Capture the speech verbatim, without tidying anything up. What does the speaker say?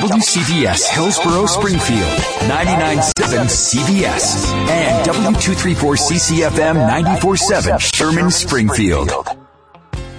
W C B S Hillsborough Springfield, ninety-nine point seven C B S, and W two thirty-four C C F M ninety-four point seven Sherman Springfield.